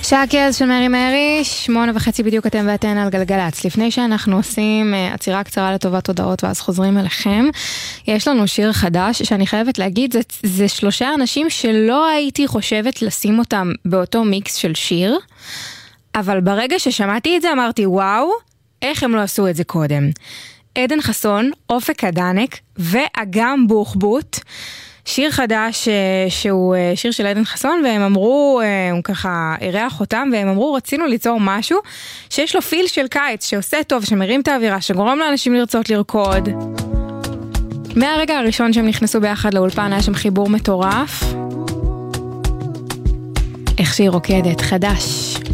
שקז של מרי, 8:30 בדיוק אתם ואתן על גלגלץ. לפני שאנחנו עושים עצירה קצרה לטובת הודעות ואז חוזרים אליכם, יש לנו שיר חדש שאני חייבת להגיד, זה 3 אנשים שלא הייתי חושבת לשים אותם באותו מיקס של שיר, אבל ברגע ששמעתי את זה אמרתי וואו, איך הם לא עשו את זה קודם. עדן חסון, אופק הדנק ואגם בוחבוט, שיר חדש שהוא שיר של עדן חסון, והם אמרו, הוא ככה אירח אותם, והם אמרו, רצינו ליצור משהו שיש לו פיל של קיץ, שעושה טוב, שמרים את האווירה, שגורם לאנשים לרצות לרקוד. מהרגע הראשון שהם נכנסו ביחד לאולפן, היה שם חיבור מטורף. איך שהיא רוקדת, חדש.